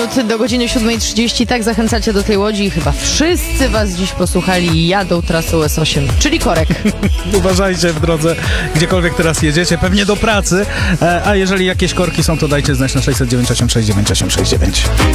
minut do godziny 7:30. Tak zachęcacie do tej łodzi i chyba wszyscy was dziś posłuchali i jadą trasą S8, czyli korek. Uważajcie w drodze, gdziekolwiek teraz jedziecie, pewnie do pracy, a jeżeli jakieś korki są, to dajcie znać na 696 9869.